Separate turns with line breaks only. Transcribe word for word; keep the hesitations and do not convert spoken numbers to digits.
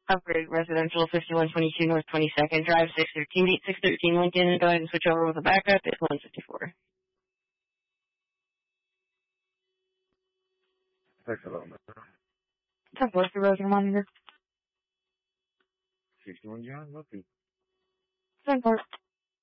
Upgrade Residential, fifty-one twenty-two North twenty-second Drive, six thirteen eight six thirteen Lincoln. Go ahead and switch over with a backup. It's one fifty-four.
Thanks a lot, man.
ten four, the Rosen monitor.
sixty-one John, Lucky.
ten four.